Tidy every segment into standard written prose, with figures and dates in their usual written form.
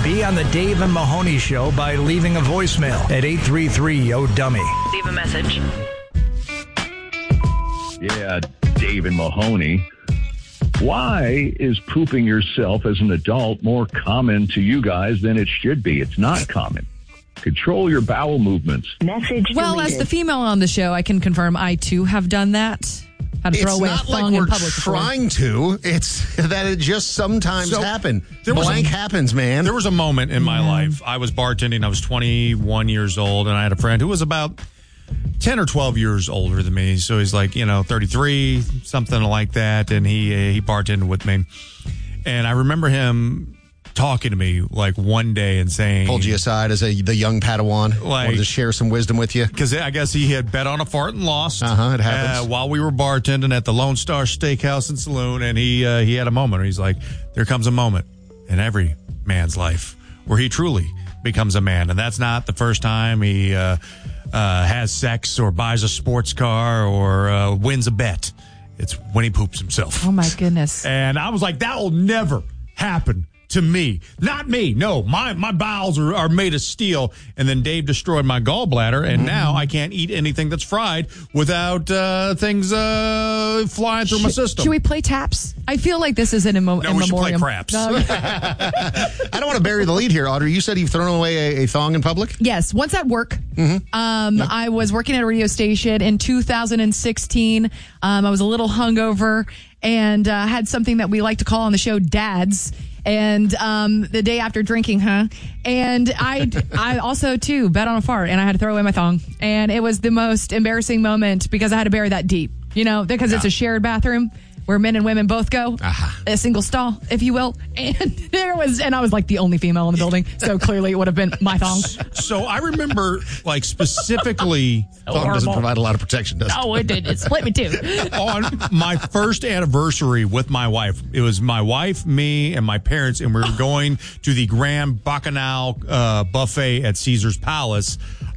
Be on the Dave and Mahoney Show by leaving a voicemail at 833-YO-DUMMY. Leave a message. Yeah, Dave and Mahoney. Why is pooping yourself as an adult more common to you guys than it should be? It's not common. Control your bowel movements. Message Well, deleted. as the female on the show, I can confirm I, too, have done that. Had to throw away a It's not thong like in we're public before. trying to. It's that it just sometimes happens. Blank happens, man. There was a moment in my life. I was bartending. I was 21 years old, and I had a friend who was about 10 or 12 years older than me. So he's like, 33, something like that. And he bartended with me. And I remember him talking to me like one day and saying, Pulled you aside as the young Padawan, wanted to share some wisdom with you. Because I guess he had bet on a fart and lost. It happens. While we were bartending at the Lone Star Steakhouse and Saloon, and he had a moment where he's like, there comes a moment in every man's life where he truly becomes a man. And that's not the first time he has sex or buys a sports car or wins a bet. It's when he poops himself. Oh, my goodness. And I was like, that will never happen to me. Not me. No, my bowels are made of steel. And then Dave destroyed my gallbladder, and now I can't eat anything that's fried without things flying through my system. Should we play taps? I feel like this is an No, we should play memoriam. craps. No. I don't want to bury the lead here, Audrey. You said you've thrown away a thong in public? Yes, once at work. I was working at a radio station in 2016. I was a little hungover and had something that we like to call on the show dads. And the day after drinking, and I also, too, bet on a fart, and I had to throw away my thong. And it was the most embarrassing moment because I had to bury that deep, because it's a shared bathroom where men and women both go, a single stall, if you will. And I was like the only female in the building, so clearly it would have been my thong. So I remember, like, specifically... Thong doesn't provide a lot of protection, does it? Oh, it did. It split me, too. On my first anniversary with my wife, it was my wife, me, and my parents, and we were going to the Grand Bacchanal buffet at Caesar's Palace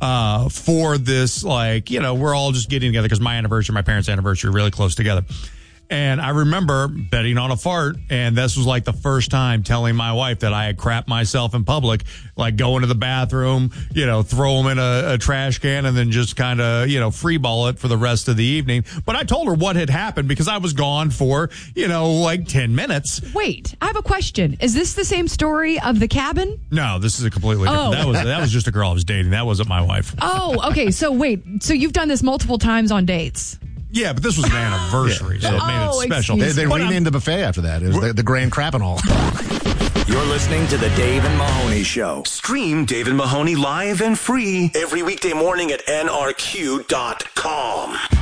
for this, we're all just getting together because my anniversary, my parents' anniversary, are really close together. And I remember betting on a fart, and this was like the first time telling my wife that I had crapped myself in public, like go into the bathroom, throw them in a trash can, and then just kind of, free ball it for the rest of the evening. But I told her what had happened because I was gone for, 10 minutes. Wait, I have a question. Is this the same story of the cabin? No, this is a completely different. That was just a girl I was dating. That wasn't my wife. Oh, okay. So wait, so you've done this multiple times on dates? Yeah, but this was an anniversary, so it made it special. They renamed the buffet after that. It was the Grand Crap and All. You're listening to the Dave and Mahoney Show. Stream Dave and Mahoney live and free every weekday morning at nrq.com.